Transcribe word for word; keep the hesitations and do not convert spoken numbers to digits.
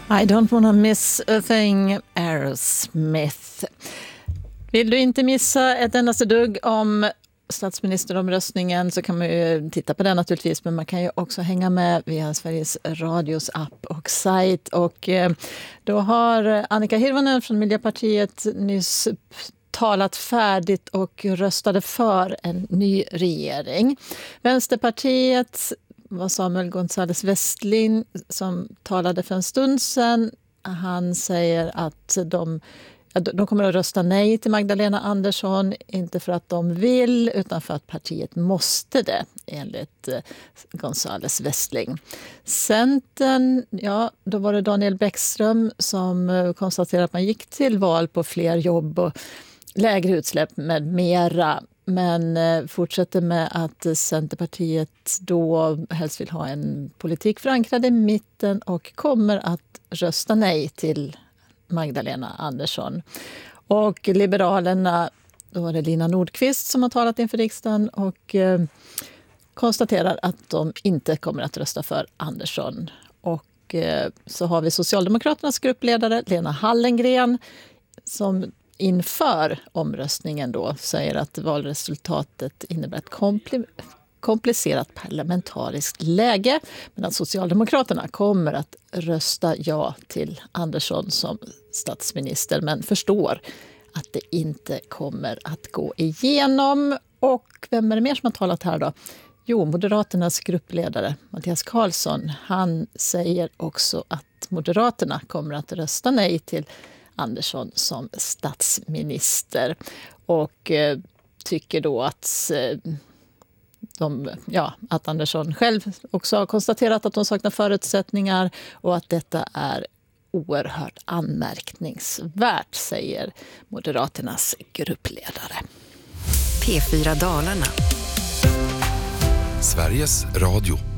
I don't wanna miss a thing, Aerosmith. Vill du inte missa ett endaste dugg om statsministeromröstningen så kan man ju titta på den naturligtvis, men man kan ju också hänga med via Sveriges Radios app och sajt. Och då har Annika Hirvonen från Miljöpartiet nyss talat färdigt och röstade för en ny regering. Vänsterpartiet var Samuel González Westling som talade för en stund sedan. Han säger att de, de kommer att rösta nej till Magdalena Andersson, inte för att de vill utan för att partiet måste det, enligt González Westling. Centern, ja, då var det Daniel Bäckström som konstaterade att man gick till val på fler jobb och lägre utsläpp med mera. Men fortsätter med att Centerpartiet då helst vill ha en politik förankrad i mitten och kommer att rösta nej till Magdalena Andersson. Och Liberalerna, då var det Lina Nordqvist som har talat inför riksdagen och eh, konstaterar att de inte kommer att rösta för Andersson. Och eh, så har vi Socialdemokraternas gruppledare Lena Hallengren som inför omröstningen då säger att valresultatet innebär ett kompli- komplicerat parlamentariskt läge, men att Socialdemokraterna kommer att rösta ja till Andersson som statsminister, men förstår att det inte kommer att gå igenom. Och vem är det mer som har talat här då? Jo, Moderaternas gruppledare Mattias Karlsson, han säger också att Moderaterna kommer att rösta nej till Andersson som statsminister och eh, tycker då att, eh, de, ja, att Andersson själv också har konstaterat att de saknar förutsättningar och att detta är oerhört anmärkningsvärt, säger Moderaternas gruppledare. P fyra Dalarna. Sveriges Radio.